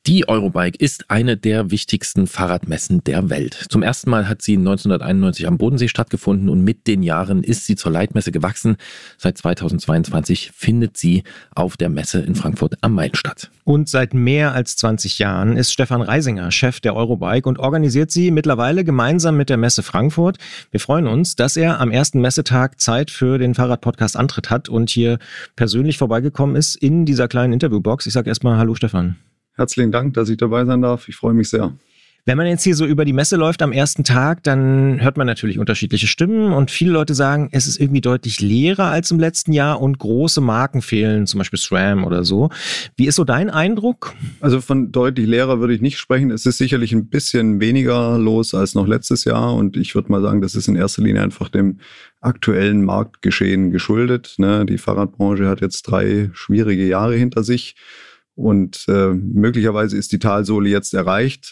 Die Eurobike ist eine der wichtigsten Fahrradmessen der Welt. Zum ersten Mal hat sie 1991 am Bodensee stattgefunden und mit den Jahren ist sie zur Leitmesse gewachsen. Seit 2022 findet sie auf der Messe in Frankfurt am Main statt. Und seit mehr als 20 Jahren ist Stefan Reisinger Chef der Eurobike und organisiert sie mittlerweile gemeinsam mit der Messe Frankfurt. Wir freuen uns, dass er am ersten Messetag Zeit für den Fahrradpodcast Antritt hat und hier persönlich vorbeigekommen ist in dieser kleinen Interviewbox. Ich sage erstmal Hallo Stefan. Herzlichen Dank, dass ich dabei sein darf. Ich freue mich sehr. Wenn man jetzt hier so über die Messe läuft am ersten Tag, dann hört man natürlich unterschiedliche Stimmen und viele Leute sagen, es ist irgendwie deutlich leerer als im letzten Jahr und große Marken fehlen, zum Beispiel SRAM oder so. Wie ist so dein Eindruck? Also von deutlich leerer würde ich nicht sprechen. Es ist sicherlich ein bisschen weniger los als noch letztes Jahr und ich würde mal sagen, das ist in erster Linie einfach dem aktuellen Marktgeschehen geschuldet. Die Fahrradbranche hat jetzt 3 schwierige Jahre hinter sich. Und möglicherweise ist die Talsohle jetzt erreicht,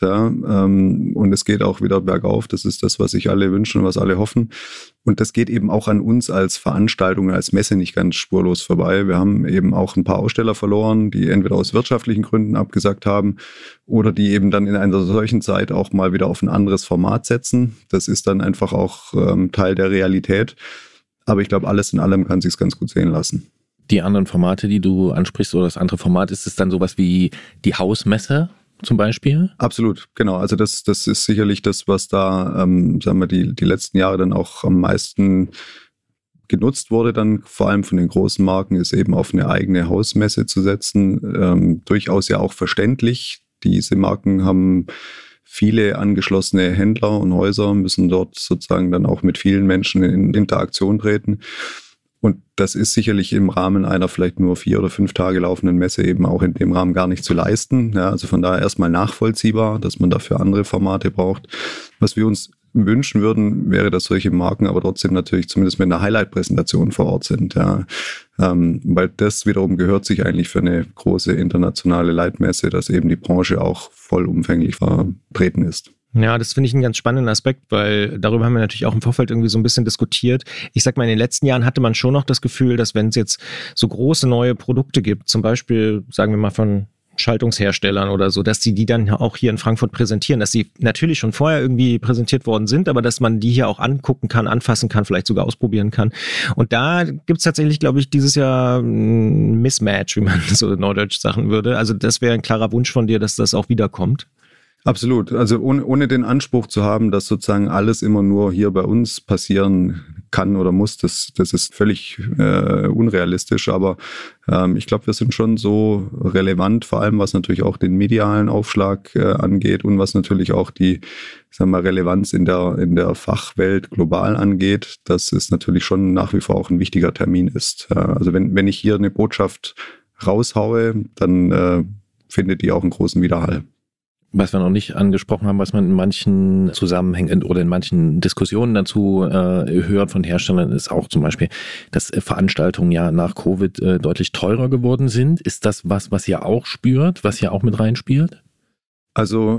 und es geht auch wieder bergauf. Das ist das, was sich alle wünschen und was alle hoffen. Und das geht eben auch an uns als Veranstaltung, als Messe nicht ganz spurlos vorbei. Wir haben eben auch ein paar Aussteller verloren, die entweder aus wirtschaftlichen Gründen abgesagt haben oder die eben dann in einer solchen Zeit auch mal wieder auf ein anderes Format setzen. Das ist dann einfach auch Teil der Realität. Aber ich glaube, alles in allem kann sich's ganz gut sehen lassen. Die anderen Formate, die du ansprichst, oder das andere Format, ist es dann sowas wie die Hausmesse zum Beispiel? Absolut, genau. Also das ist sicherlich das, was da, sagen wir, die letzten Jahre dann auch am meisten genutzt wurde, dann vor allem von den großen Marken, ist eben auf eine eigene Hausmesse zu setzen. Durchaus ja auch verständlich. Diese Marken haben viele angeschlossene Händler und Häuser, müssen dort sozusagen dann auch mit vielen Menschen in Interaktion treten. Und das ist sicherlich im Rahmen einer vielleicht nur 4 oder 5 Tage laufenden Messe eben auch in dem Rahmen gar nicht zu leisten. Ja, also von daher erstmal nachvollziehbar, dass man dafür andere Formate braucht. Was wir uns wünschen würden, wäre, dass solche Marken aber trotzdem natürlich zumindest mit einer Highlight-Präsentation vor Ort sind. Ja. Weil das wiederum gehört sich eigentlich für eine große internationale Leitmesse, dass eben die Branche auch vollumfänglich vertreten ist. Ja, das finde ich einen ganz spannenden Aspekt, weil darüber haben wir natürlich auch im Vorfeld irgendwie so ein bisschen diskutiert. Ich sag mal, in den letzten Jahren hatte man schon noch das Gefühl, dass wenn es jetzt so große neue Produkte gibt, zum Beispiel, sagen wir mal von Schaltungsherstellern oder so, dass die dann auch hier in Frankfurt präsentieren, dass sie natürlich schon vorher irgendwie präsentiert worden sind, aber dass man die hier auch angucken kann, anfassen kann, vielleicht sogar ausprobieren kann. Und da gibt's tatsächlich, glaube ich, dieses Jahr ein Mismatch, wie man so neudeutsch sagen würde. Also das wäre ein klarer Wunsch von dir, dass das auch wiederkommt. Absolut. Also ohne den Anspruch zu haben, dass sozusagen alles immer nur hier bei uns passieren kann oder muss, das ist völlig unrealistisch. Aber ich glaube, wir sind schon so relevant, vor allem was natürlich auch den medialen Aufschlag angeht und was natürlich auch die, sagen wir, Relevanz in der Fachwelt global angeht, dass es natürlich schon nach wie vor auch ein wichtiger Termin ist. Also wenn ich hier eine Botschaft raushaue, dann findet die auch einen großen Widerhall. Was wir noch nicht angesprochen haben, was man in manchen Zusammenhängen oder in manchen Diskussionen dazu hört von Herstellern, ist auch zum Beispiel, dass Veranstaltungen ja nach Covid deutlich teurer geworden sind. Ist das was ihr auch spürt, was ihr auch mit reinspielt? Also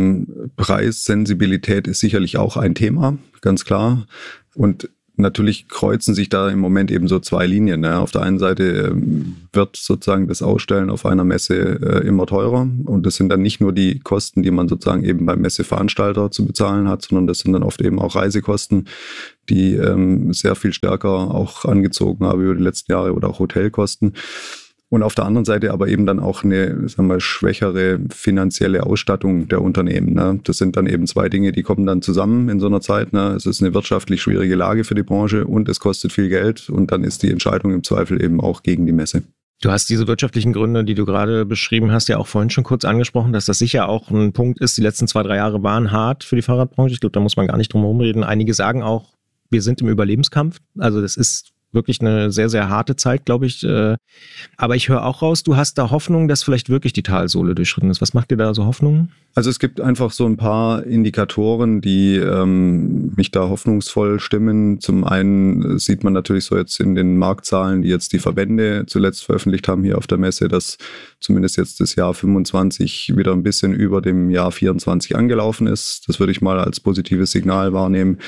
Preissensibilität ist sicherlich auch ein Thema, ganz klar. Und natürlich kreuzen sich da im Moment eben so 2 Linien. Ne? Auf der einen Seite wird sozusagen das Ausstellen auf einer Messe immer teurer und das sind dann nicht nur die Kosten, die man sozusagen eben beim Messeveranstalter zu bezahlen hat, sondern das sind dann oft eben auch Reisekosten, die sehr viel stärker auch angezogen haben über die letzten Jahre oder auch Hotelkosten. Und auf der anderen Seite aber eben dann auch eine, sagen wir, schwächere finanzielle Ausstattung der Unternehmen. Ne? Das sind dann eben 2 Dinge, die kommen dann zusammen in so einer Zeit. Ne? Es ist eine wirtschaftlich schwierige Lage für die Branche und es kostet viel Geld und dann ist die Entscheidung im Zweifel eben auch gegen die Messe. Du hast diese wirtschaftlichen Gründe, die du gerade beschrieben hast, ja auch vorhin schon kurz angesprochen, dass das sicher auch ein Punkt ist. Die letzten 2, 3 Jahre waren hart für die Fahrradbranche. Ich glaube, da muss man gar nicht drum herum reden. Einige sagen auch, wir sind im Überlebenskampf. Also das ist wirklich eine sehr, sehr harte Zeit, glaube ich. Aber ich höre auch raus, du hast da Hoffnung, dass vielleicht wirklich die Talsohle durchschritten ist. Was macht dir da so Hoffnung? Also es gibt einfach so ein paar Indikatoren, die mich da hoffnungsvoll stimmen. Zum einen sieht man natürlich so jetzt in den Marktzahlen, die jetzt die Verbände zuletzt veröffentlicht haben hier auf der Messe, dass zumindest jetzt das Jahr 25 wieder ein bisschen über dem Jahr 24 angelaufen ist. Das würde ich mal als positives Signal wahrnehmen.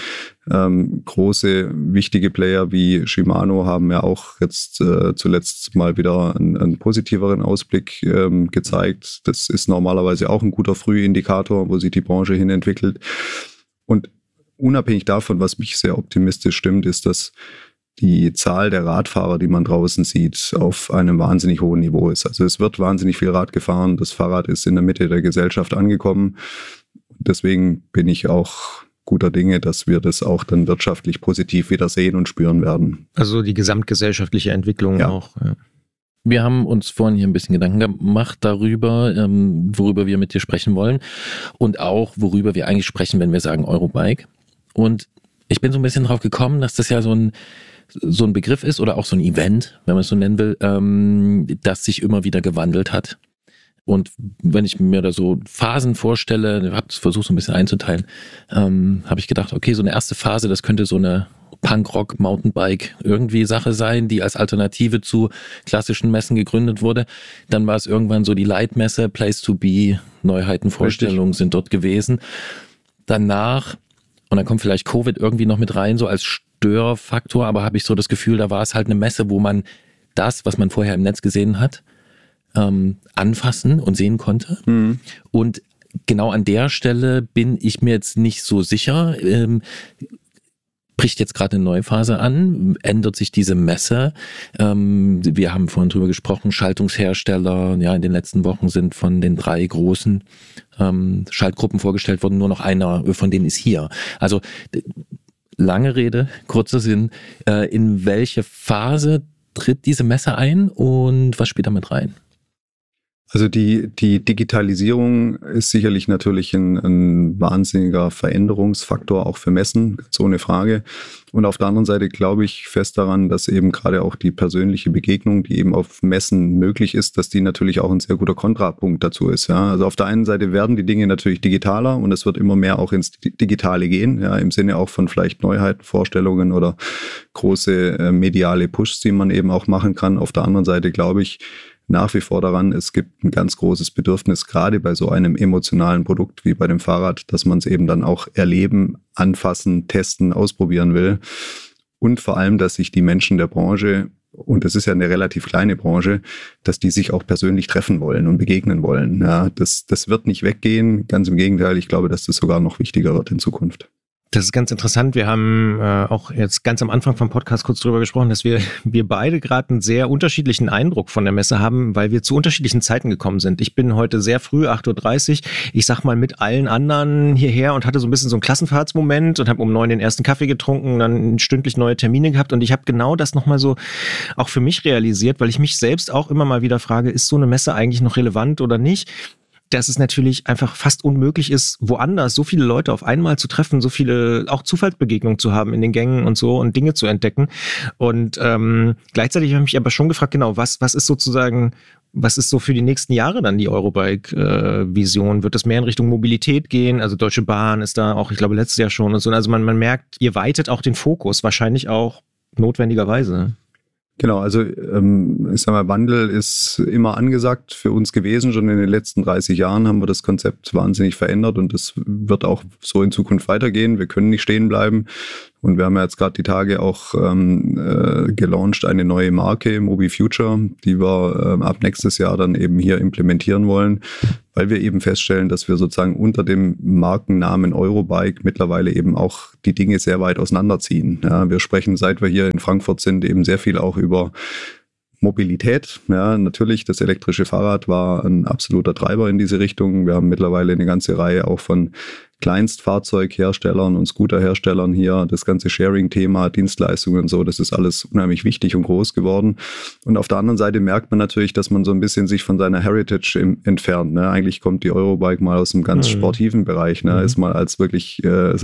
Große, wichtige Player wie Shimano haben ja auch jetzt zuletzt mal wieder einen positiveren Ausblick gezeigt. Das ist normalerweise auch ein guter Frühindikator, wo sich die Branche hin entwickelt. Und unabhängig davon, was mich sehr optimistisch stimmt, ist, dass die Zahl der Radfahrer, die man draußen sieht, auf einem wahnsinnig hohen Niveau ist. Also es wird wahnsinnig viel Rad gefahren. Das Fahrrad ist in der Mitte der Gesellschaft angekommen. Deswegen bin ich auch guter Dinge, dass wir das auch dann wirtschaftlich positiv wieder sehen und spüren werden. Also die gesamtgesellschaftliche Entwicklung auch. Ja. Wir haben uns vorhin hier ein bisschen Gedanken gemacht darüber, worüber wir mit dir sprechen wollen und auch, worüber wir eigentlich sprechen, wenn wir sagen Eurobike. Und ich bin so ein bisschen drauf gekommen, dass das ja so ein Begriff ist oder auch so ein Event, wenn man es so nennen will, das sich immer wieder gewandelt hat. Und wenn ich mir da so Phasen vorstelle, ich habe versucht so ein bisschen einzuteilen, habe ich gedacht, okay, so eine erste Phase, das könnte so eine Punkrock, Mountainbike irgendwie Sache sein, die als Alternative zu klassischen Messen gegründet wurde. Dann war es irgendwann so die Leitmesse, Place to Be, Neuheiten, Vorstellungen sind dort gewesen. Danach, und dann kommt vielleicht Covid irgendwie noch mit rein, so als Störfaktor, aber habe ich so das Gefühl, da war es halt eine Messe, wo man das, was man vorher im Netz gesehen hat, anfassen und sehen konnte. Mhm. Und genau an der Stelle bin ich mir jetzt nicht so sicher, bricht jetzt gerade eine neue Phase an, ändert sich diese Messe. Wir haben vorhin drüber gesprochen, Schaltungshersteller, ja, in den letzten Wochen sind von den 3 großen Schaltgruppen vorgestellt worden, nur noch einer von denen ist hier. Also lange Rede, kurzer Sinn, in welche Phase tritt diese Messe ein und was spielt da mit rein? Also die Digitalisierung ist sicherlich natürlich ein wahnsinniger Veränderungsfaktor auch für Messen, ganz ohne Frage. Und auf der anderen Seite glaube ich fest daran, dass eben gerade auch die persönliche Begegnung, die eben auf Messen möglich ist, dass die natürlich auch ein sehr guter Kontrapunkt dazu ist. Ja. Also auf der einen Seite werden die Dinge natürlich digitaler und es wird immer mehr auch ins Digitale gehen, ja, im Sinne auch von vielleicht Neuheiten, Vorstellungen oder große mediale Pushs, die man eben auch machen kann. Auf der anderen Seite glaube ich nach wie vor daran, es gibt ein ganz großes Bedürfnis, gerade bei so einem emotionalen Produkt wie bei dem Fahrrad, dass man es eben dann auch erleben, anfassen, testen, ausprobieren will. Und vor allem, dass sich die Menschen der Branche, und das ist ja eine relativ kleine Branche, dass die sich auch persönlich treffen wollen und begegnen wollen. Ja, das wird nicht weggehen. Ganz im Gegenteil, ich glaube, dass das sogar noch wichtiger wird in Zukunft. Das ist ganz interessant. Wir haben auch jetzt ganz am Anfang vom Podcast kurz drüber gesprochen, dass wir beide gerade einen sehr unterschiedlichen Eindruck von der Messe haben, weil wir zu unterschiedlichen Zeiten gekommen sind. Ich bin heute sehr früh, 8.30 Uhr, ich sag mal mit allen anderen hierher und hatte so ein bisschen so einen Klassenfahrtsmoment und habe um 9 den ersten Kaffee getrunken, dann stündlich neue Termine gehabt und ich habe genau das nochmal so auch für mich realisiert, weil ich mich selbst auch immer mal wieder frage, ist so eine Messe eigentlich noch relevant oder nicht? Dass es natürlich einfach fast unmöglich ist, woanders so viele Leute auf einmal zu treffen, so viele auch Zufallsbegegnungen zu haben in den Gängen und so und Dinge zu entdecken. Und gleichzeitig habe ich mich aber schon gefragt, genau, was ist sozusagen, was ist so für die nächsten Jahre dann die Eurobike-Vision? Wird es mehr in Richtung Mobilität gehen? Also Deutsche Bahn ist da auch, ich glaube, letztes Jahr schon und so. Also man merkt, ihr weitet auch den Fokus, wahrscheinlich auch notwendigerweise. Genau, also ich sag mal, Wandel ist immer angesagt für uns gewesen. Schon in den letzten 30 Jahren haben wir das Konzept wahnsinnig verändert und das wird auch so in Zukunft weitergehen. Wir können nicht stehen bleiben. Und wir haben ja jetzt gerade die Tage auch gelauncht, eine neue Marke, Mobi Future, die wir ab nächstes Jahr dann eben hier implementieren wollen, weil wir eben feststellen, dass wir sozusagen unter dem Markennamen Eurobike mittlerweile eben auch die Dinge sehr weit auseinanderziehen. Ja, wir sprechen, seit wir hier in Frankfurt sind, eben sehr viel auch über Mobilität. Ja, natürlich, das elektrische Fahrrad war ein absoluter Treiber in diese Richtung. Wir haben mittlerweile eine ganze Reihe auch von Kleinstfahrzeugherstellern und Scooterherstellern hier, das ganze Sharing-Thema, Dienstleistungen und so, das ist alles unheimlich wichtig und groß geworden. Und auf der anderen Seite merkt man natürlich, dass man so ein bisschen sich von seiner Heritage entfernt. Ne? Eigentlich kommt die Eurobike mal aus einem ganz sportiven Bereich, ne? Ist mal als wirklich,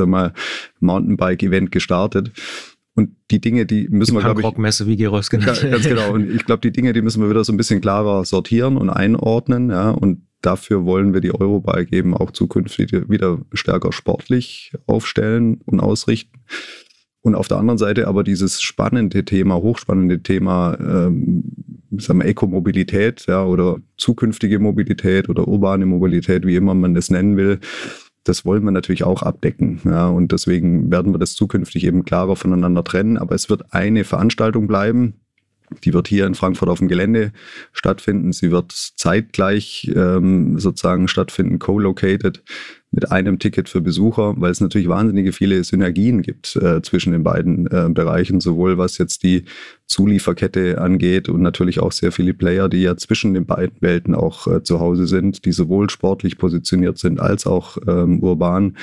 Mountainbike-Event gestartet. Und die Dinge, die müssen wir, glaube ich... Punkrock-Messe, wie Geros genannt. Ganz genau. Und ich glaube, die Dinge, die müssen wir wieder so ein bisschen klarer sortieren und einordnen. Ja? Und dafür wollen wir die Eurobike eben auch zukünftig wieder stärker sportlich aufstellen und ausrichten. Und auf der anderen Seite aber dieses spannende Thema, hochspannende Thema sagen wir, Ekomobilität, ja, oder zukünftige Mobilität oder urbane Mobilität, wie immer man das nennen will, das wollen wir natürlich auch abdecken. Ja, und deswegen werden wir das zukünftig eben klarer voneinander trennen. Aber es wird eine Veranstaltung bleiben. Die wird hier in Frankfurt auf dem Gelände stattfinden. Sie wird zeitgleich sozusagen stattfinden, co-located mit einem Ticket für Besucher, weil es natürlich wahnsinnige viele Synergien gibt zwischen den beiden Bereichen, sowohl was jetzt die Zulieferkette angeht und natürlich auch sehr viele Player, die ja zwischen den beiden Welten auch zu Hause sind, die sowohl sportlich positioniert sind als auch urban.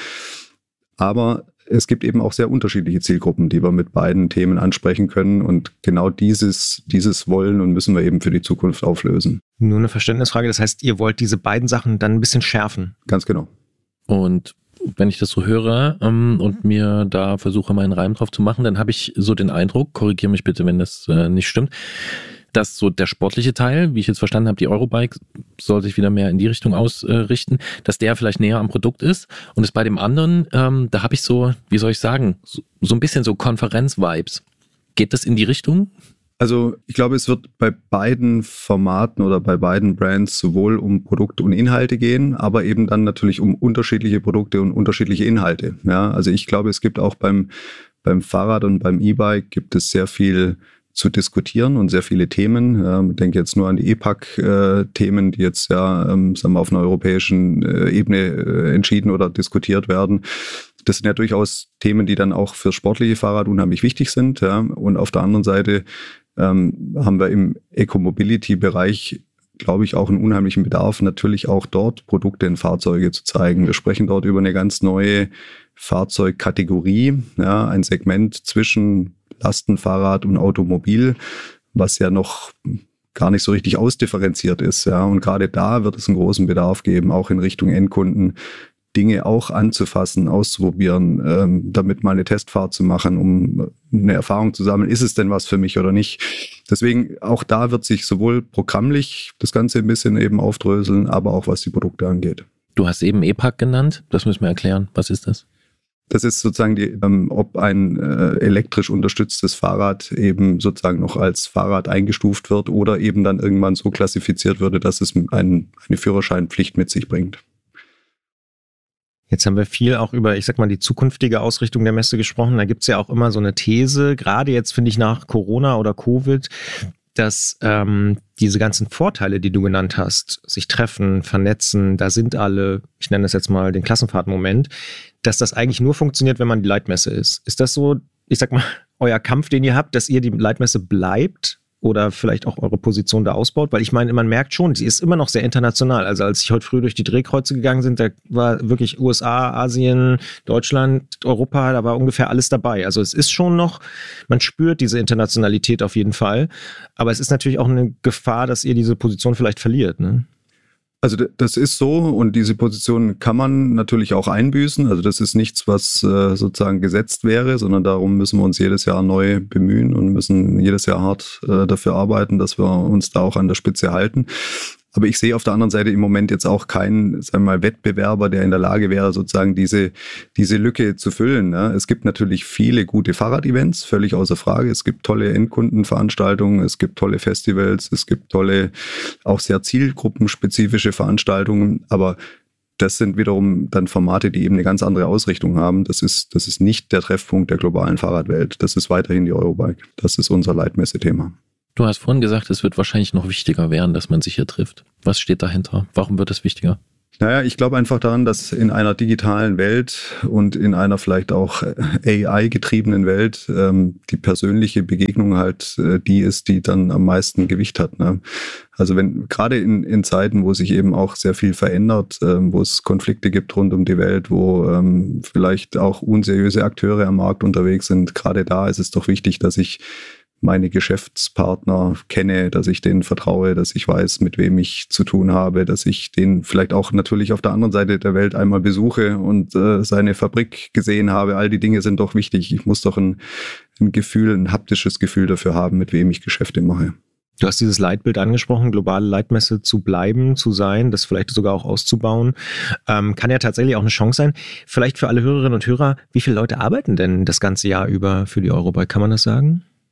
Aber es gibt eben auch sehr unterschiedliche Zielgruppen, die wir mit beiden Themen ansprechen können. Und genau dieses wollen und müssen wir eben für die Zukunft auflösen. Nur eine Verständnisfrage. Das heißt, ihr wollt diese beiden Sachen dann ein bisschen schärfen? Ganz genau. Und wenn ich das so höre und mir da versuche, meinen Reim drauf zu machen, dann habe ich so den Eindruck, korrigiere mich bitte, wenn das nicht stimmt, dass so der sportliche Teil, wie ich jetzt verstanden habe, die Eurobike soll sich wieder mehr in die Richtung ausrichten, dass der vielleicht näher am Produkt ist und es bei dem anderen, da habe ich so, wie soll ich sagen, so ein bisschen so Konferenz-Vibes. Geht das in die Richtung? Also ich glaube, es wird bei beiden Formaten oder bei beiden Brands sowohl um Produkte und Inhalte gehen, aber eben dann natürlich um unterschiedliche Produkte und unterschiedliche Inhalte. Ja, also ich glaube, es gibt auch beim Fahrrad und beim E-Bike gibt es sehr viel zu diskutieren und sehr viele Themen. Ich denke jetzt nur an die E-Pack-Themen, die jetzt sagen wir, auf einer europäischen Ebene entschieden oder diskutiert werden. Das sind ja durchaus Themen, die dann auch für sportliche Fahrrad unheimlich wichtig sind. Ja. Und auf der anderen Seite haben wir im Eco-Mobility-Bereich, glaube ich, auch einen unheimlichen Bedarf, natürlich auch dort Produkte in Fahrzeuge zu zeigen. Wir sprechen dort über eine ganz neue Fahrzeugkategorie, ja, ein Segment zwischen Lastenfahrrad und Automobil, was ja noch gar nicht so richtig ausdifferenziert ist. Ja. Und gerade da wird es einen großen Bedarf geben, auch in Richtung Endkunden, Dinge auch anzufassen, auszuprobieren, damit mal eine Testfahrt zu machen, um eine Erfahrung zu sammeln, ist es denn was für mich oder nicht. Deswegen auch da wird sich sowohl programmlich das Ganze ein bisschen eben aufdröseln, aber auch was die Produkte angeht. Du hast eben E-Pack genannt, das müssen wir erklären. Was ist das? Das ist sozusagen ob ein elektrisch unterstütztes Fahrrad eben sozusagen noch als Fahrrad eingestuft wird oder eben dann irgendwann so klassifiziert würde, dass es eine Führerscheinpflicht mit sich bringt. Jetzt haben wir viel auch über, ich sag mal, die zukünftige Ausrichtung der Messe gesprochen. Da gibt's ja auch immer so eine These, gerade jetzt finde ich nach Corona oder Covid, dass diese ganzen Vorteile, die du genannt hast, sich treffen, vernetzen, da sind alle, ich nenne das jetzt mal den Klassenfahrtmoment, dass das eigentlich nur funktioniert, wenn man die Leitmesse ist. Ist das so, ich sag mal, euer Kampf, den ihr habt, dass ihr die Leitmesse bleibt oder vielleicht auch eure Position da ausbaut? Weil ich meine, man merkt schon, sie ist immer noch sehr international. Also als ich heute früh durch die Drehkreuze gegangen bin, da war wirklich USA, Asien, Deutschland, Europa, da war ungefähr alles dabei. Also es ist schon noch, man spürt diese Internationalität auf jeden Fall. Aber es ist natürlich auch eine Gefahr, dass ihr diese Position vielleicht verliert, ne? Also das ist so und diese Position kann man natürlich auch einbüßen. Also das ist nichts, was sozusagen gesetzt wäre, sondern darum müssen wir uns jedes Jahr neu bemühen und müssen jedes Jahr hart dafür arbeiten, dass wir uns da auch an der Spitze halten. Aber ich sehe auf der anderen Seite im Moment jetzt auch keinen, sagen wir mal, Wettbewerber, der in der Lage wäre, sozusagen diese Lücke zu füllen. Ne? Es gibt natürlich viele gute Fahrrad-Events, völlig außer Frage. Es gibt tolle Endkundenveranstaltungen, es gibt tolle Festivals, es gibt tolle, auch sehr zielgruppenspezifische Veranstaltungen. Aber das sind wiederum dann Formate, die eben eine ganz andere Ausrichtung haben. Das ist nicht der Treffpunkt der globalen Fahrradwelt. Das ist weiterhin die Eurobike. Das ist unser Leitmesse-Thema. Du hast vorhin gesagt, es wird wahrscheinlich noch wichtiger werden, dass man sich hier trifft. Was steht dahinter? Warum wird es wichtiger? Naja, ich glaube einfach daran, dass in einer digitalen Welt und in einer vielleicht auch AI-getriebenen Welt die persönliche Begegnung halt die ist, die dann am meisten Gewicht hat. Ne? Also wenn gerade in Zeiten, wo sich eben auch sehr viel verändert, wo es Konflikte gibt rund um die Welt, wo vielleicht auch unseriöse Akteure am Markt unterwegs sind, gerade da ist es doch wichtig, dass ich meine Geschäftspartner kenne, dass ich denen vertraue, dass ich weiß, mit wem ich zu tun habe, dass ich den vielleicht auch natürlich auf der anderen Seite der Welt einmal besuche und seine Fabrik gesehen habe. All die Dinge sind doch wichtig. Ich muss doch ein Gefühl, ein haptisches Gefühl dafür haben, mit wem ich Geschäfte mache. Du hast dieses Leitbild angesprochen, globale Leitmesse zu bleiben, zu sein, das vielleicht sogar auch auszubauen. Kann ja tatsächlich auch eine Chance sein. Vielleicht für alle Hörerinnen und Hörer, wie viele Leute arbeiten denn das ganze Jahr über für die Eurobike? Kann man das sagen?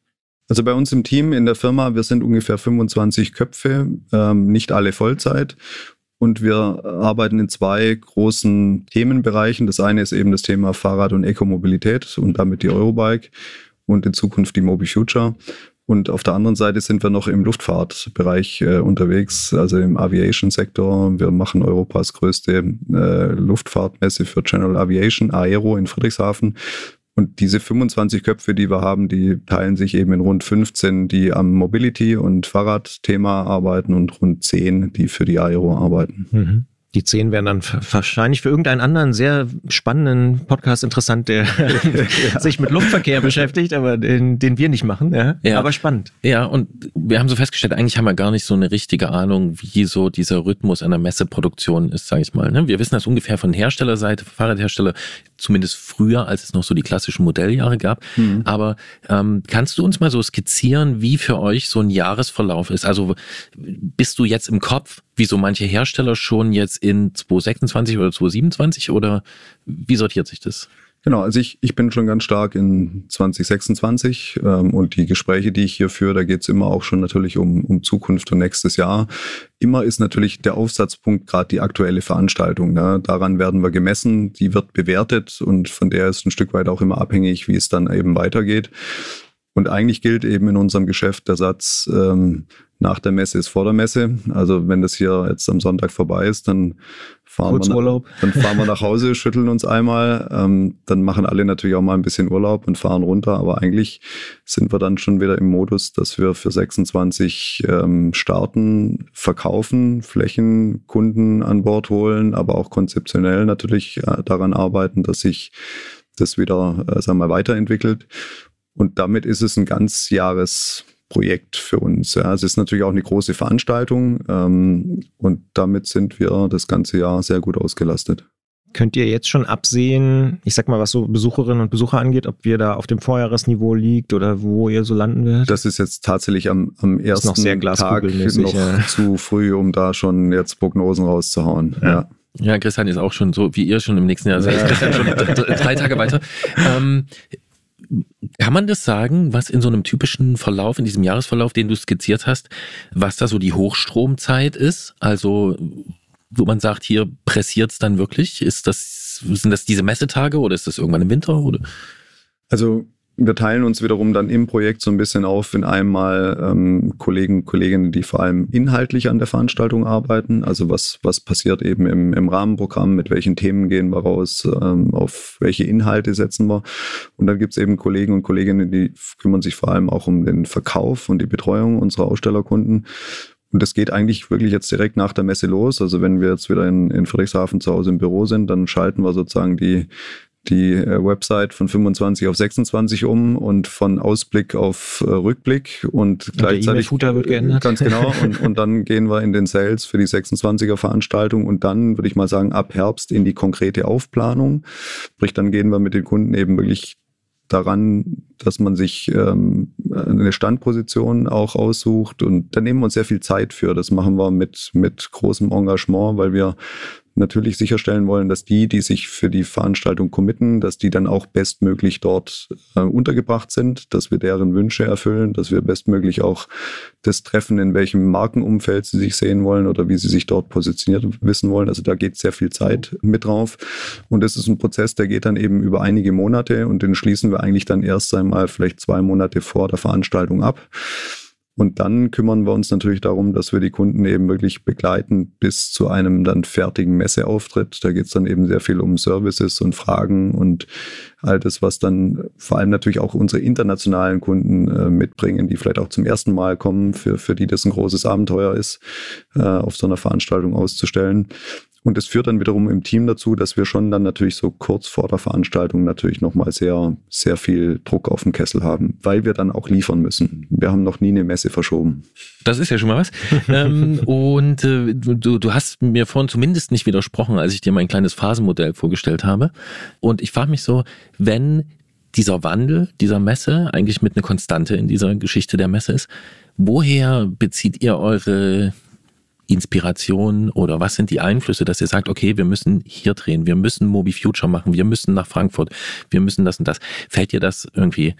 Also bei uns im Team, in der Firma, wir sind ungefähr 25 Köpfe, nicht alle Vollzeit. Und wir arbeiten in 2 großen Themenbereichen. Das eine ist eben das Thema Fahrrad- und Ekomobilität und damit die Eurobike und in Zukunft die Mobi Future. Und auf der anderen Seite sind wir noch im Luftfahrtbereich unterwegs, also im Aviation-Sektor. Wir machen Europas größte Luftfahrtmesse für General Aviation, Aero in Friedrichshafen. Und diese 25 Köpfe, die wir haben, die teilen sich eben in rund 15, die am Mobility- und Fahrradthema arbeiten und rund 10, die für die Aero arbeiten. Mhm. Die 10 wären dann wahrscheinlich für irgendeinen anderen sehr spannenden Podcast interessant, der sich mit Luftverkehr beschäftigt, aber den wir nicht machen. Ja. Aber spannend. Ja, und wir haben so festgestellt, eigentlich haben wir gar nicht so eine richtige Ahnung, wie so dieser Rhythmus einer Messeproduktion ist, sage ich mal. Ne? Wir wissen das ungefähr von Herstellerseite, Fahrradhersteller, zumindest früher, als es noch so die klassischen Modelljahre gab. Mhm. Aber kannst du uns mal so skizzieren, wie für euch so ein Jahresverlauf ist? Also bist du jetzt im Kopf, wie so manche Hersteller schon jetzt in 2026 oder 2027 oder wie sortiert sich das? Genau, also ich bin schon ganz stark in 2026 und die Gespräche, die ich hier führe, da geht es immer auch schon natürlich um Zukunft und nächstes Jahr. Immer ist natürlich der Aufsatzpunkt gerade die aktuelle Veranstaltung. Ne? Daran werden wir gemessen, die wird bewertet und von der ist ein Stück weit auch immer abhängig, wie es dann eben weitergeht. Und eigentlich gilt eben in unserem Geschäft der Satz, nach der Messe ist vor der Messe. Also wenn das hier jetzt am Sonntag vorbei ist, dann fahren wir nach Hause, schütteln uns einmal. Dann machen alle natürlich auch mal ein bisschen Urlaub und fahren runter. Aber eigentlich sind wir dann schon wieder im Modus, dass wir für 26 starten, verkaufen, Flächen, Kunden an Bord holen, aber auch konzeptionell natürlich daran arbeiten, dass sich das wieder weiterentwickelt. Und damit ist es ein Ganzjahresprojekt für uns. Ja. Es ist natürlich auch eine große Veranstaltung und damit sind wir das ganze Jahr sehr gut ausgelastet. Könnt ihr jetzt schon absehen, ich sag mal, was so Besucherinnen und Besucher angeht, ob wir da auf dem Vorjahresniveau liegt oder wo ihr so landen werdet? Das ist jetzt tatsächlich am ersten noch sehr Tag noch zu früh, um da schon jetzt Prognosen rauszuhauen. Ja. Ja, Christian ist auch schon so, wie ihr schon im nächsten Jahr seid. Christian schon 3 Tage weiter. Kann man das sagen, was in so einem typischen Verlauf, in diesem Jahresverlauf, den du skizziert hast, was da so die Hochstromzeit ist? Also, wo man sagt, hier pressiert es dann wirklich? Sind das diese Messetage oder ist das irgendwann im Winter? Oder? Also, wir teilen uns wiederum dann im Projekt so ein bisschen auf in einmal Kollegen, Kolleginnen, die vor allem inhaltlich an der Veranstaltung arbeiten. Also was passiert eben im Rahmenprogramm, mit welchen Themen gehen wir raus, auf welche Inhalte setzen wir. Und dann gibt es eben Kollegen und Kolleginnen, die kümmern sich vor allem auch um den Verkauf und die Betreuung unserer Ausstellerkunden. Und das geht eigentlich wirklich jetzt direkt nach der Messe los. Also wenn wir jetzt wieder in Friedrichshafen zu Hause im Büro sind, dann schalten wir sozusagen die Website von 25 auf 26 um und von Ausblick auf Rückblick und gleichzeitig der E-Mail-Footer wird geändert. Ganz genau. Und dann gehen wir in den Sales für die 26er Veranstaltung und dann würde ich mal sagen ab Herbst in die konkrete Aufplanung. Sprich, dann gehen wir mit den Kunden eben wirklich daran, dass man sich eine Standposition auch aussucht und da nehmen wir uns sehr viel Zeit für. Das machen wir mit großem Engagement, weil wir natürlich sicherstellen wollen, dass die sich für die Veranstaltung committen, dass die dann auch bestmöglich dort untergebracht sind, dass wir deren Wünsche erfüllen, dass wir bestmöglich auch das treffen, in welchem Markenumfeld sie sich sehen wollen oder wie sie sich dort positioniert wissen wollen. Also da geht sehr viel Zeit mit drauf. Und das ist ein Prozess, der geht dann eben über einige Monate und den schließen wir eigentlich dann erst einmal vielleicht 2 Monate vor der Veranstaltung ab. Und dann kümmern wir uns natürlich darum, dass wir die Kunden eben wirklich begleiten bis zu einem dann fertigen Messeauftritt. Da geht es dann eben sehr viel um Services und Fragen und all das, was dann vor allem natürlich auch unsere internationalen Kunden mitbringen, die vielleicht auch zum ersten Mal kommen, für die das ein großes Abenteuer ist, auf so einer Veranstaltung auszustellen. Und es führt dann wiederum im Team dazu, dass wir schon dann natürlich so kurz vor der Veranstaltung natürlich nochmal sehr, sehr viel Druck auf den Kessel haben, weil wir dann auch liefern müssen. Wir haben noch nie eine Messe verschoben. Das ist ja schon mal was. Und du hast mir vorhin zumindest nicht widersprochen, als ich dir mein kleines Phasenmodell vorgestellt habe. Und ich frage mich so, wenn dieser Wandel dieser Messe eigentlich mit einer Konstante in dieser Geschichte der Messe ist, woher bezieht ihr eure Inspiration oder was sind die Einflüsse, dass ihr sagt, okay, wir müssen hier drehen, wir müssen Mobi Future machen, wir müssen nach Frankfurt, wir müssen das und das. Fällt dir das irgendwie,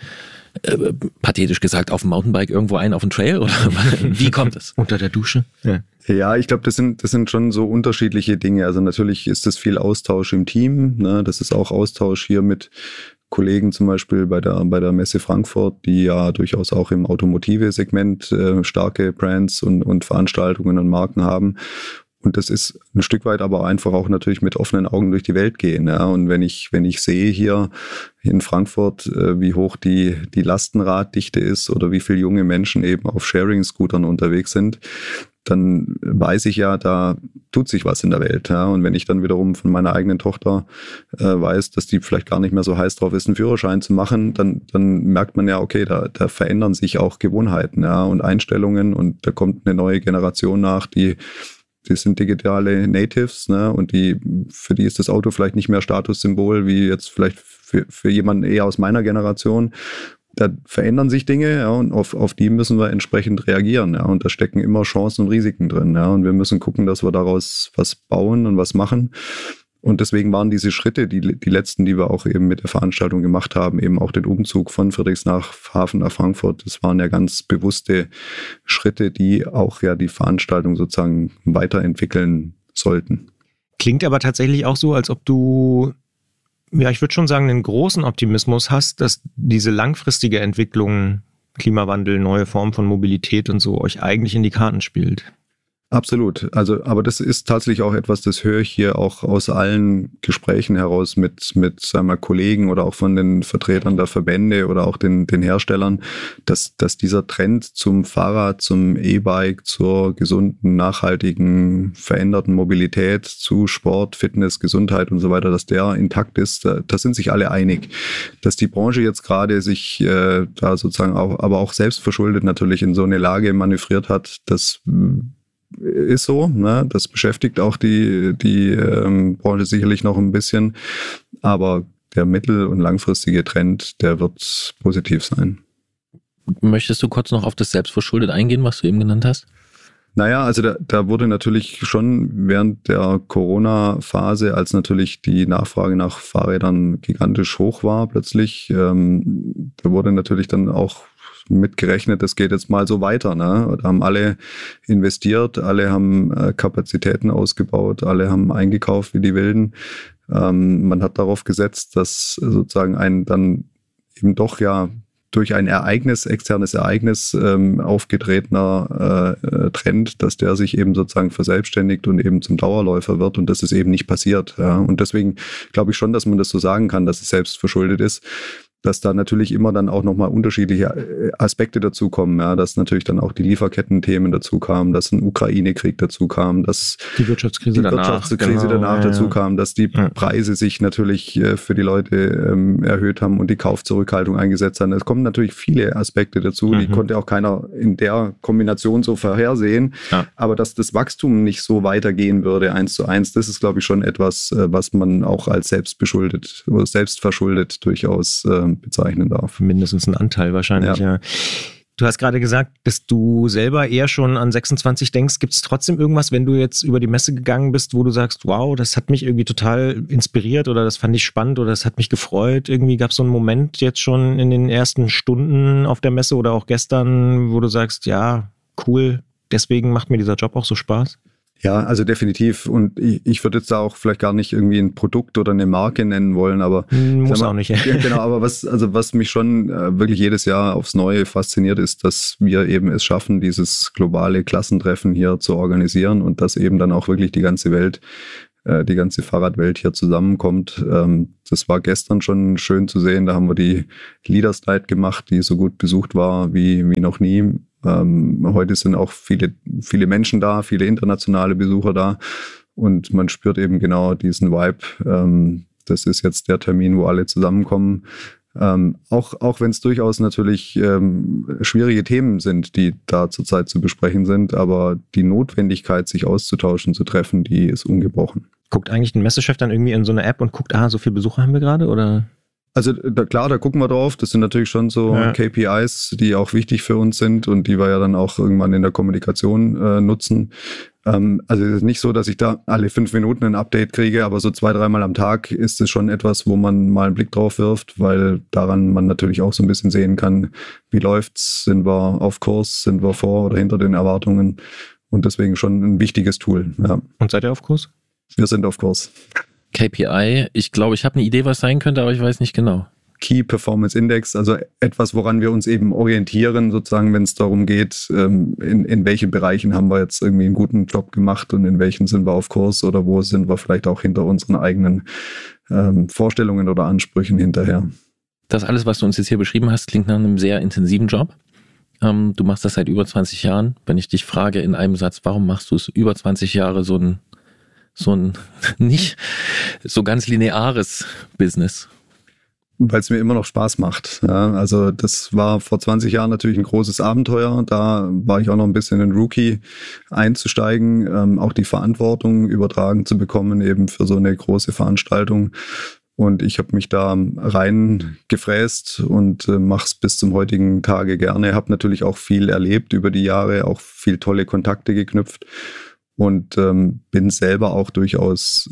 pathetisch gesagt, auf dem Mountainbike irgendwo ein, auf dem Trail oder wie kommt es? Unter der Dusche? Ja, ich glaube, das sind schon so unterschiedliche Dinge. Also natürlich ist das viel Austausch im Team, ne? Das ist auch Austausch hier mit Kollegen zum Beispiel bei der Messe Frankfurt, die ja durchaus auch im Automotive-Segment starke Brands und Veranstaltungen und Marken haben. Und das ist ein Stück weit aber einfach auch natürlich mit offenen Augen durch die Welt gehen. Ja. Und wenn ich sehe hier in Frankfurt, wie hoch die Lastenraddichte ist oder wie viele junge Menschen eben auf Sharing-Scootern unterwegs sind, dann weiß ich ja, da tut sich was in der Welt. Ja. Und wenn ich dann wiederum von meiner eigenen Tochter weiß, dass die vielleicht gar nicht mehr so heiß drauf ist, einen Führerschein zu machen, dann merkt man ja, okay, da verändern sich auch Gewohnheiten, ja, und Einstellungen und da kommt eine neue Generation nach, die sind digitale Natives, ne, und für die ist das Auto vielleicht nicht mehr Statussymbol wie jetzt vielleicht für jemanden eher aus meiner Generation. Da verändern sich Dinge, ja, und auf die müssen wir entsprechend reagieren, ja, und da stecken immer Chancen und Risiken drin, ja, und wir müssen gucken, dass wir daraus was bauen und was machen. Und deswegen waren diese Schritte, die letzten, die wir auch eben mit der Veranstaltung gemacht haben, eben auch den Umzug von Friedrichshafen nach Frankfurt, das waren ja ganz bewusste Schritte, die auch ja die Veranstaltung sozusagen weiterentwickeln sollten. Klingt aber tatsächlich auch so, als ob du, ja, ich würde schon sagen, einen großen Optimismus hast, dass diese langfristige Entwicklung, Klimawandel, neue Formen von Mobilität und so, euch eigentlich in die Karten spielt. Absolut. Also, aber das ist tatsächlich auch etwas, das höre ich hier auch aus allen Gesprächen heraus mit sagen wir, Kollegen oder auch von den Vertretern der Verbände oder auch den Herstellern, dass dieser Trend zum Fahrrad, zum E-Bike, zur gesunden, nachhaltigen, veränderten Mobilität, zu Sport, Fitness, Gesundheit und so weiter, dass der intakt ist, da sind sich alle einig. Dass die Branche jetzt gerade sich da sozusagen auch, aber auch selbstverschuldet natürlich in so eine Lage manövriert hat, das ist so, ne? Das beschäftigt auch die Branche sicherlich noch ein bisschen, aber der mittel- und langfristige Trend, der wird positiv sein. Möchtest du kurz noch auf das Selbstverschuldet eingehen, was du eben genannt hast? Naja, also da wurde natürlich schon während der Corona-Phase, als natürlich die Nachfrage nach Fahrrädern gigantisch hoch war plötzlich, da wurde natürlich dann auch mitgerechnet, das geht jetzt mal so weiter. Ne? Da haben alle investiert, alle haben Kapazitäten ausgebaut, alle haben eingekauft wie die Wilden. Man hat darauf gesetzt, dass sozusagen ein dann eben doch ja durch ein externes Ereignis aufgetretener Trend, dass der sich eben sozusagen verselbstständigt und eben zum Dauerläufer wird und das ist eben nicht passiert. Ja? Und deswegen glaube ich schon, dass man das so sagen kann, dass es selbst verschuldet ist. Dass da natürlich immer dann auch nochmal unterschiedliche Aspekte dazukommen, ja, dass natürlich dann auch die Lieferketten-Themen dazu kamen, dass ein Ukraine-Krieg dazu kam, dass die Wirtschaftskrise danach dazu kam, dass die Preise sich natürlich für die Leute erhöht haben und die Kaufzurückhaltung eingesetzt haben. Es kommen natürlich viele Aspekte dazu, die konnte auch keiner in der Kombination so vorhersehen, aber dass das Wachstum nicht so weitergehen würde 1:1, das ist, glaube ich, schon etwas, was man auch als selbstverschuldet durchaus bezeichnen darf. Mindestens ein Anteil wahrscheinlich, ja. Du hast gerade gesagt, dass du selber eher schon an 26 denkst. Gibt es trotzdem irgendwas, wenn du jetzt über die Messe gegangen bist, wo du sagst, wow, das hat mich irgendwie total inspiriert oder das fand ich spannend oder das hat mich gefreut? Irgendwie gab es so einen Moment jetzt schon in den ersten Stunden auf der Messe oder auch gestern, wo du sagst, ja, cool, deswegen macht mir dieser Job auch so Spaß? Ja, also definitiv. Und ich würde jetzt da auch vielleicht gar nicht irgendwie ein Produkt oder eine Marke nennen wollen, aber muss auch nicht. Ja, genau, aber was mich schon wirklich jedes Jahr aufs Neue fasziniert, ist, dass wir eben es schaffen, dieses globale Klassentreffen hier zu organisieren und dass eben dann auch wirklich die ganze Welt, die ganze Fahrradwelt hier zusammenkommt. Das war gestern schon schön zu sehen. Da haben wir die Leaders Night gemacht, die so gut besucht war wie noch nie. Heute sind auch viele Menschen da, viele internationale Besucher da und man spürt eben genau diesen Vibe. Das ist jetzt der Termin, wo alle zusammenkommen. Auch wenn es durchaus natürlich schwierige Themen sind, die da zurzeit zu besprechen sind, aber die Notwendigkeit, sich auszutauschen, zu treffen, die ist ungebrochen. Guckt eigentlich ein Messechef dann irgendwie in so eine App und guckt, so viele Besucher haben wir gerade, oder? Also klar, da gucken wir drauf. Das sind natürlich schon so KPIs, die auch wichtig für uns sind und die wir ja dann auch irgendwann in der Kommunikation nutzen. Also es ist nicht so, dass ich da alle 5 Minuten ein Update kriege, aber so 2-3 Mal am Tag ist es schon etwas, wo man mal einen Blick drauf wirft, weil daran man natürlich auch so ein bisschen sehen kann, wie läuft's, sind wir auf Kurs, sind wir vor oder hinter den Erwartungen und deswegen schon ein wichtiges Tool. Ja. Und seid ihr auf Kurs? Wir sind auf Kurs. KPI, ich glaube, ich habe eine Idee, was sein könnte, aber ich weiß nicht genau. Key Performance Index, also etwas, woran wir uns eben orientieren, sozusagen, wenn es darum geht, in welchen Bereichen haben wir jetzt irgendwie einen guten Job gemacht und in welchen sind wir auf Kurs oder wo sind wir vielleicht auch hinter unseren eigenen Vorstellungen oder Ansprüchen hinterher. Das alles, was du uns jetzt hier beschrieben hast, klingt nach einem sehr intensiven Job. Du machst das seit über 20 Jahren. Wenn ich dich frage in einem Satz, warum machst du es über 20 Jahre so ein nicht so ganz lineares Business? Weil es mir immer noch Spaß macht. Ja, also das war vor 20 Jahren natürlich ein großes Abenteuer. Da war ich auch noch ein bisschen ein Rookie, einzusteigen, auch die Verantwortung übertragen zu bekommen, eben für so eine große Veranstaltung. Und ich habe mich da reingefräst und mache es bis zum heutigen Tage gerne. Habe natürlich auch viel erlebt über die Jahre, auch viel tolle Kontakte geknüpft. Und bin selber auch durchaus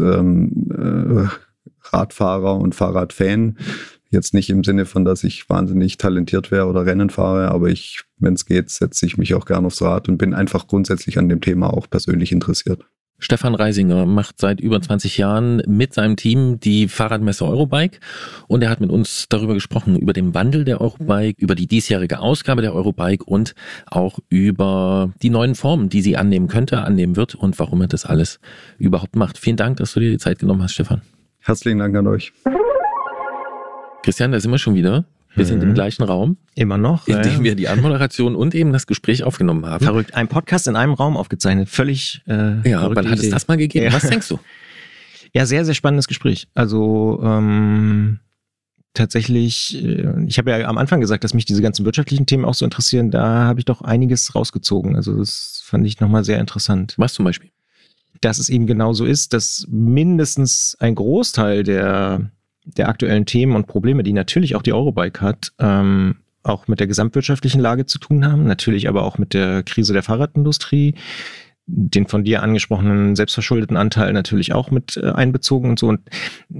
Radfahrer und Fahrradfan. Jetzt nicht im Sinne von, dass ich wahnsinnig talentiert wäre oder Rennen fahre, aber wenn es geht, setze ich mich auch gern aufs Rad und bin einfach grundsätzlich an dem Thema auch persönlich interessiert. Stefan Reisinger macht seit über 20 Jahren mit seinem Team die Fahrradmesse Eurobike und er hat mit uns darüber gesprochen, über den Wandel der Eurobike, über die diesjährige Ausgabe der Eurobike und auch über die neuen Formen, die sie annehmen könnte, annehmen wird und warum er das alles überhaupt macht. Vielen Dank, dass du dir die Zeit genommen hast, Stefan. Herzlichen Dank an euch. Christian, da sind wir schon wieder. Wir sind im gleichen Raum. Immer noch. In dem wir die Anmoderation und eben das Gespräch aufgenommen haben. Verrückt. Ein Podcast in einem Raum aufgezeichnet. Völlig ja, wann hat es das mal gegeben? Ja. Was denkst du? Ja, sehr, sehr spannendes Gespräch. Also tatsächlich, ich habe ja am Anfang gesagt, dass mich diese ganzen wirtschaftlichen Themen auch so interessieren. Da habe ich doch einiges rausgezogen. Also das fand ich nochmal sehr interessant. Was zum Beispiel? Dass es eben genauso ist, dass mindestens ein Großteil der aktuellen Themen und Probleme, die natürlich auch die Eurobike hat, auch mit der gesamtwirtschaftlichen Lage zu tun haben, natürlich aber auch mit der Krise der Fahrradindustrie, den von dir angesprochenen selbstverschuldeten Anteil natürlich auch mit einbezogen und so. Und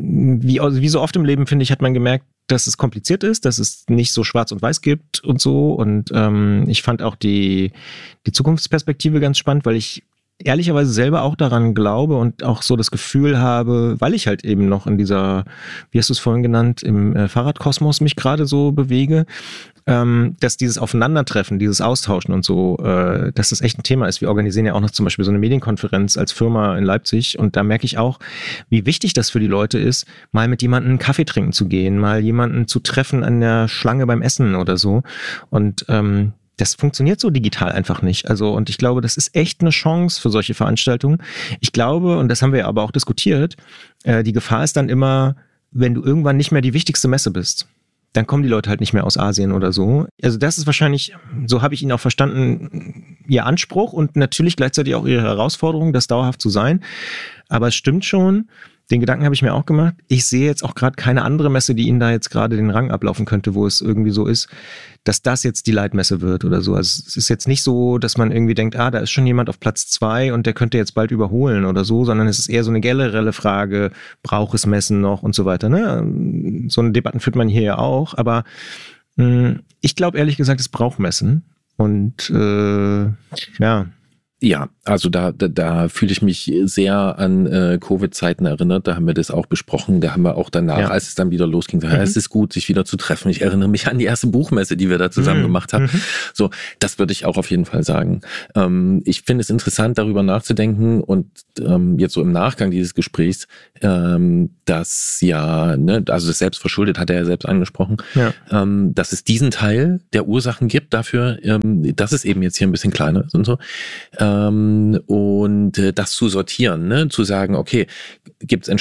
wie so oft im Leben, finde ich, hat man gemerkt, dass es kompliziert ist, dass es nicht so schwarz und weiß gibt und so. Und ich fand auch die Zukunftsperspektive ganz spannend, weil ich ehrlicherweise selber auch daran glaube und auch so das Gefühl habe, weil ich halt eben noch in dieser, wie hast du es vorhin genannt, im Fahrradkosmos mich gerade so bewege, dass dieses Aufeinandertreffen, dieses Austauschen und so, dass das echt ein Thema ist. Wir organisieren ja auch noch zum Beispiel so eine Medienkonferenz als Firma in Leipzig und da merke ich auch, wie wichtig das für die Leute ist, mal mit jemandem einen Kaffee trinken zu gehen, mal jemanden zu treffen an der Schlange beim Essen oder so und das funktioniert so digital einfach nicht. Also, und ich glaube, das ist echt eine Chance für solche Veranstaltungen. Ich glaube, und das haben wir aber auch diskutiert, die Gefahr ist dann immer, wenn du irgendwann nicht mehr die wichtigste Messe bist, dann kommen die Leute halt nicht mehr aus Asien oder so. Also das ist wahrscheinlich, so habe ich ihn auch verstanden, ihr Anspruch und natürlich gleichzeitig auch ihre Herausforderung, das dauerhaft zu sein. Aber es stimmt schon, den Gedanken habe ich mir auch gemacht. Ich sehe jetzt auch gerade keine andere Messe, die Ihnen da jetzt gerade den Rang ablaufen könnte, wo es irgendwie so ist, dass das jetzt die Leitmesse wird oder so. Also es ist jetzt nicht so, dass man irgendwie denkt, da ist schon jemand auf Platz 2 und der könnte jetzt bald überholen oder so, sondern es ist eher so eine generelle Frage, braucht es Messen noch und so weiter. Ne? So eine Debatten führt man hier ja auch, aber ich glaube ehrlich gesagt, es braucht Messen und ja. Ja, also da fühle ich mich sehr an Covid-Zeiten erinnert. Da haben wir das auch besprochen. Da haben wir auch danach, als es dann wieder losging, gesagt, es ist gut, sich wieder zu treffen. Ich erinnere mich an die erste Buchmesse, die wir da zusammen gemacht haben. So, das würde ich auch auf jeden Fall sagen. Ich finde es interessant, darüber nachzudenken und jetzt so im Nachgang dieses Gesprächs, dass ja, ne, also das selbstverschuldet hat er ja selbst angesprochen, dass es diesen Teil der Ursachen gibt dafür, dass es eben jetzt hier ein bisschen kleiner ist und so. Und das zu sortieren, ne? Zu sagen, okay, gibt es